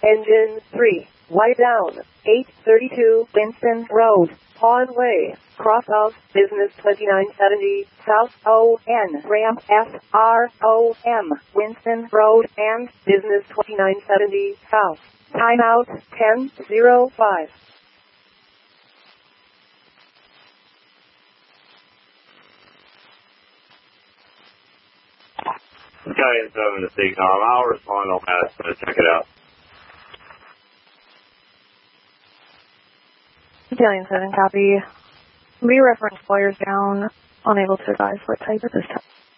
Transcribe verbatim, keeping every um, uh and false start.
Engine three, white down, eight thirty-two Winston Road, Pawnway, cross of Business twenty-nine seventy, South O N, ramp F R O M, Winston Road and Business twenty-nine seventy, South. Timeout ten oh five. Italian seven to C COM. I'll respond on that. I'm going to check it out. Italian seven, copy. We reference lawyers down, unable to advise what type at this time.